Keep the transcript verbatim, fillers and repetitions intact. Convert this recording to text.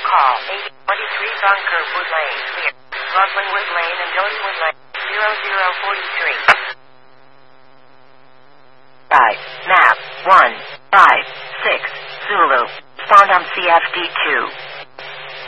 call. eight twenty-three Donkerwood Lane, clear. Roslinwood Lane and Dosewood Lane, zero zero four three. Right. Map one five six Zulu. Spawned on C F D two.